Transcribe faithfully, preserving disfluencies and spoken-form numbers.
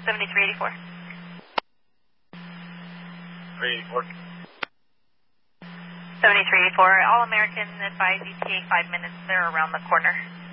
seventy-three eighty-four. three eighty-four. seventy-three eighty-four. All American advise E T A five minutes. They're around the corner.